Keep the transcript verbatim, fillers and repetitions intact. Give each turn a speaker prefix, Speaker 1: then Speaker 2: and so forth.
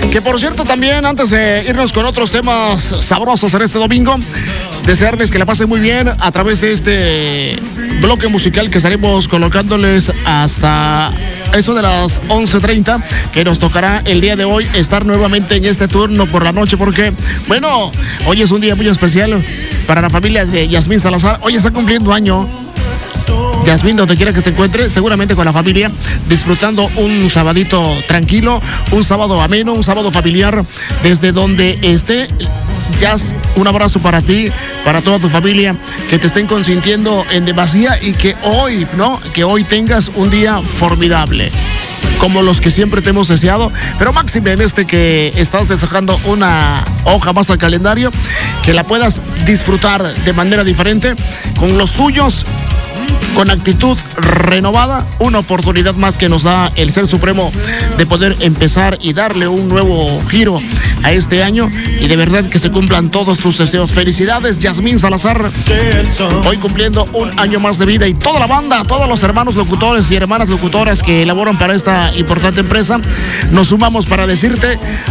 Speaker 1: Que por cierto también, antes de irnos con otros temas sabrosos en este domingo, desearles que la pasen muy bien a través de este bloque musical que estaremos colocándoles hasta eso de las once treinta, que nos tocará el día de hoy estar nuevamente en este turno por la noche, porque, bueno, hoy es un día muy especial para la familia de Yasmín Salazar. Hoy está cumpliendo año Yasmín, donde quiera que se encuentre, seguramente con la familia, disfrutando un sabadito tranquilo, un sábado ameno, un sábado familiar, desde donde esté. Jazz, un abrazo para ti, para toda tu familia, que te estén consintiendo en demasía y que hoy, ¿no? Que hoy tengas un día formidable, como los que siempre te hemos deseado, pero máxime en este que estás deshojando una hoja más al calendario, que la puedas disfrutar de manera diferente, con los tuyos, con actitud renovada, una oportunidad más que nos da el Ser Supremo de poder empezar y darle un nuevo giro a este año, y de verdad que se cumplan todos tus deseos. Felicidades, Yasmín Salazar, hoy cumpliendo un año más de vida, y toda la banda, todos los hermanos locutores y hermanas locutoras que elaboran para esta importante empresa, nos sumamos para decirte